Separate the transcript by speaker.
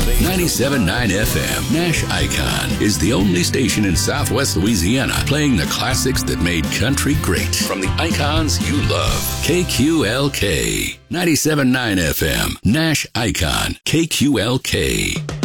Speaker 1: 97.9 FM, Nash Icon, is the only station in Southwest Louisiana playing the classics that made country great. From the icons you love. KQLK. 97.9 FM, Nash Icon, KQLK.